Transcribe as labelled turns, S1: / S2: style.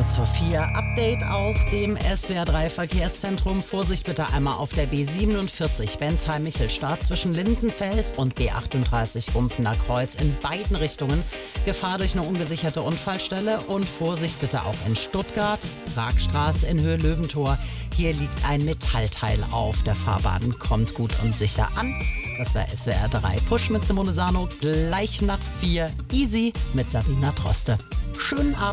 S1: kurz vor 4. Update aus dem SWR3 Verkehrszentrum. Vorsicht bitte einmal auf der B47 Bensheim-Michelstadt zwischen Lindenfels und B38 Rumpener Kreuz in beiden Richtungen. Gefahr durch eine ungesicherte Unfallstelle und Vorsicht bitte auch in Stuttgart. Pragstraße in Höhe Löwentor. Hier liegt ein Metallteil auf der Fahrbahn. Kommt gut und sicher an. Das war SWR3 Push mit Simone Sano. Gleich nach 4 Easy mit Sabrina Droste. Schönen Abend.